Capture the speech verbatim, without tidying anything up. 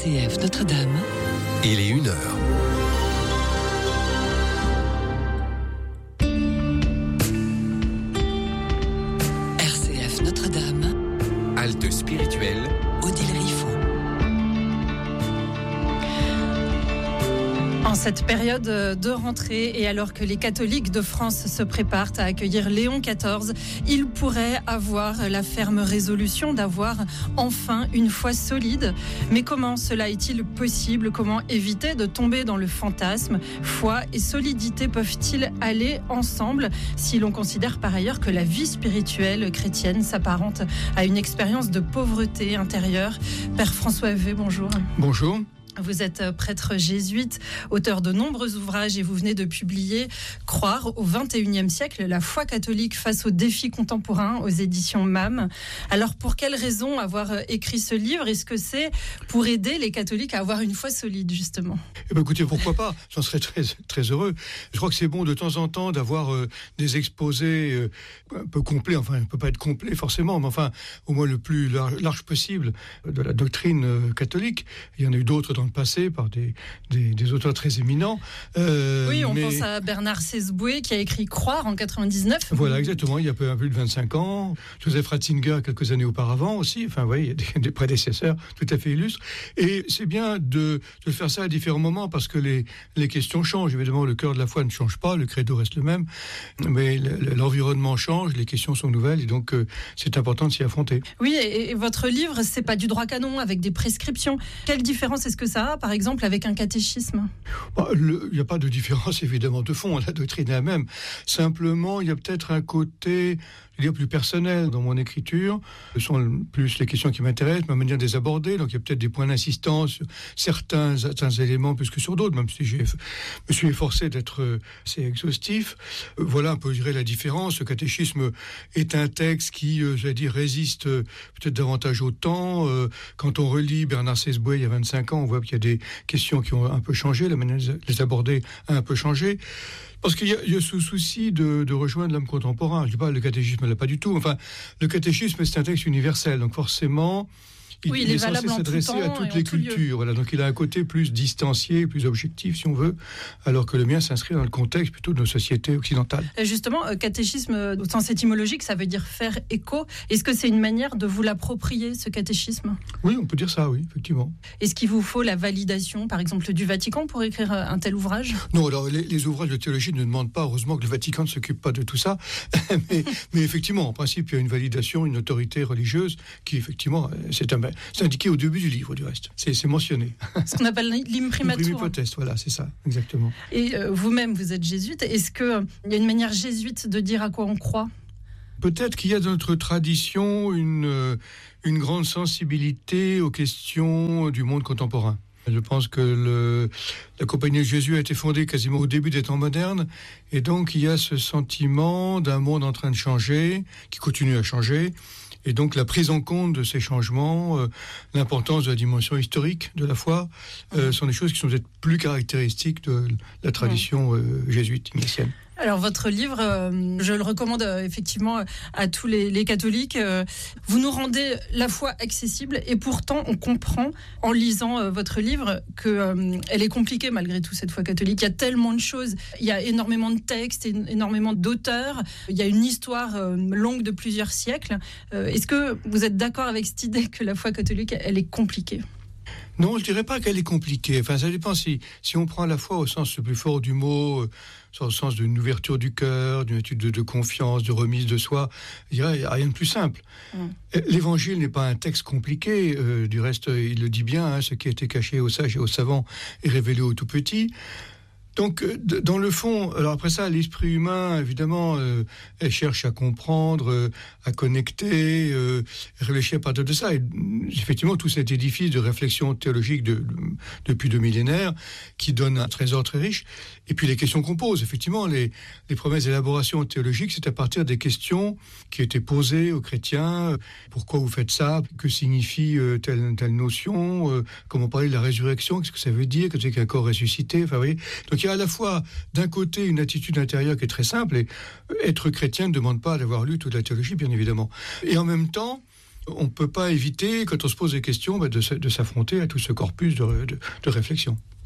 C F Notre-Dame. Il est une heure. R C F Notre-Dame. Halte spirituelle. Odile Riffaut. En cette période de rentrée et alors que les catholiques de France se préparent à accueillir Léon quatorze, ils pourraient avoir la ferme résolution d'avoir enfin une foi solide. Mais comment cela est-il possible ? Comment éviter de tomber dans le fantasme ? Foi et solidité peuvent-ils aller ensemble si l'on considère par ailleurs que la vie spirituelle chrétienne s'apparente à une expérience de pauvreté intérieure ? Père François Vey, bonjour. Bonjour. Vous êtes prêtre jésuite, auteur de nombreux ouvrages et vous venez de publier « Croire au vingt et unième siècle, la foi catholique face aux défis contemporains » aux éditions M A M. Alors pour quelles raisons avoir écrit ce livre ? Est-ce que c'est pour aider les catholiques à avoir une foi solide justement ? Eh bien, écoutez, pourquoi pas ? J'en serais très, très heureux. Je crois que c'est bon de temps en temps d'avoir euh, des exposés euh, un peu complets, enfin, il ne peut pas être complet forcément, mais enfin, au moins le plus large, large possible de la doctrine euh, catholique. Il y en a eu d'autres dans le passé par des, des, des auteurs très éminents. Euh, oui, on mais... pense à Bernard Sesboué qui a écrit « Croire » en quatre-vingt-dix-neuf. Voilà, exactement, il y a peu, plus de vingt-cinq ans. Joseph Ratzinger, quelques années auparavant aussi. Enfin, oui, il y a des, des prédécesseurs tout à fait illustres. Et c'est bien de, de faire ça à différents moments parce que les, les questions changent. Évidemment, le cœur de la foi ne change pas, le credo reste le même, mais l'environnement change, les questions sont nouvelles et donc euh, c'est important de s'y affronter. Oui, et, et votre livre, c'est pas du droit canon avec des prescriptions. Quelle différence est-ce que ça a, par exemple, avec un catéchisme ? Bah, il n'y a pas de différence, évidemment, de fond. La doctrine est la même. Simplement, il y a peut-être un côté, je veux dire, plus personnel dans mon écriture. Ce sont plus les questions qui m'intéressent, ma manière de les aborder. Donc, il y a peut-être des points d'insistance sur certains, certains éléments plus que sur d'autres, même si je me suis efforcé d'être assez exhaustif. Voilà un peu, je dirais, la différence. Le catéchisme est un texte qui, euh, j'allais dire, résiste euh, peut-être davantage au temps. Euh, quand on relit Bernard Sesboué il y a vingt-cinq ans, on voit qu'il y a des questions qui ont un peu changé, la manière de les aborder a un peu changé. Parce qu'il y a, il y a ce souci de, de rejoindre l'homme contemporain. Je dis pas le catéchisme là pas du tout. Enfin, le catéchisme c'est un texte universel, donc forcément. Il, oui, il, il est, est censé s'adresser à toutes les cultures. Voilà, donc il a un côté plus distancié, plus objectif, si on veut, alors que le mien s'inscrit dans le contexte plutôt de nos sociétés occidentales. Et justement, catéchisme, au sens étymologique, ça veut dire faire écho. Est-ce que c'est une manière de vous l'approprier, ce catéchisme ? Oui, on peut dire ça, oui, effectivement. Est-ce qu'il vous faut la validation, par exemple, du Vatican pour écrire un tel ouvrage ? Non, alors les, les ouvrages de théologie ne demandent pas, heureusement que le Vatican ne s'occupe pas de tout ça, mais, mais effectivement, en principe, il y a une validation, une autorité religieuse qui, effectivement, c'est, un, c'est indiqué au début du livre, du reste. C'est, c'est mentionné. Ce qu'on appelle l'imprimatur. L'imprimatur, voilà, c'est ça, exactement. Et euh, vous-même, vous êtes jésuite. Est-ce qu'il euh, y a une manière jésuite de dire à quoi on croit ? Peut-être qu'il y a dans notre tradition une, euh, une grande sensibilité aux questions du monde contemporain. Je pense que le, la Compagnie de Jésus a été fondée quasiment au début des temps modernes, et donc il y a ce sentiment d'un monde en train de changer, qui continue à changer, et donc la prise en compte de ces changements, euh, l'importance de la dimension historique de la foi, euh, sont des choses qui sont peut-être plus caractéristiques de la tradition euh, jésuite ignatienne. Alors votre livre, euh, je le recommande euh, effectivement à tous les, les catholiques. Euh, vous nous rendez la foi accessible et pourtant on comprend en lisant euh, votre livre que euh, elle est compliquée malgré tout, cette foi catholique. Il y a tellement de choses, il y a énormément de textes, énormément d'auteurs, il y a une histoire euh, longue de plusieurs siècles. Euh, est-ce que vous êtes d'accord avec cette idée que la foi catholique, elle est compliquée ? Non, je dirais pas qu'elle est compliquée. Enfin, ça dépend si, si on prend la foi au sens le plus fort du mot, euh, au sens d'une ouverture du cœur, d'une attitude de, de confiance, de remise de soi. Je dirais, il n'y a rien de plus simple. Mm. L'évangile n'est pas un texte compliqué. Euh, du reste, il le dit bien, hein, ce qui a été caché aux sages et aux savants est révélé aux tout petits. Donc, dans le fond, alors après ça, l'esprit humain, évidemment, euh, elle cherche à comprendre, euh, à connecter, euh, réfléchir à partir de ça. Et effectivement, tout cet édifice de réflexion théologique de, de, depuis deux millénaires, qui donne un trésor très riche. Et puis les questions qu'on pose, effectivement, les, les premières élaborations théologiques, c'est à partir des questions qui étaient posées aux chrétiens. Pourquoi vous faites ça ? Que signifie euh, telle, telle notion ? euh, Comment parler de la résurrection ? Qu'est-ce que ça veut dire ? Qu'est-ce qu'un corps ressuscité ? Enfin, vous voyez. Donc il y a à la fois, d'un côté, une attitude intérieure qui est très simple, et être chrétien ne demande pas d'avoir lu toute la théologie, bien évidemment. Et en même temps, On ne peut pas éviter, quand on se pose des questions, bah, de, de s'affronter à tout ce corpus de, de, de réflexion.